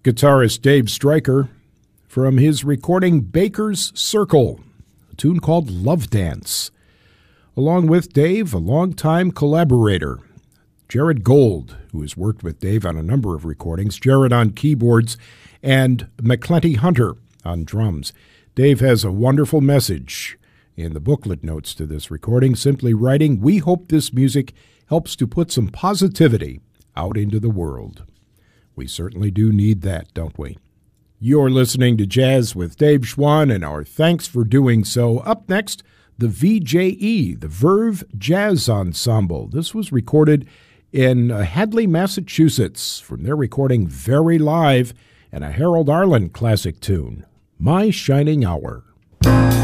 Guitarist Dave Stryker from his recording Baker's Circle, a tune called Love Dance. Along with Dave, a longtime collaborator, Jared Gold, who has worked with Dave on a number of recordings, Jared on keyboards, and McClenty Hunter on drums. Dave has a wonderful message in the booklet notes to this recording, simply writing, "We hope this music helps to put some positivity out into the world." We certainly do need that, don't we? You're listening to Jazz with Dave Schwann, and our thanks for doing so. Up next, the VJE, the Verve Jazz Ensemble. This was recorded in Hadley, Massachusetts, from their recording Very Live, and a Harold Arlen classic tune, My Shining Hour.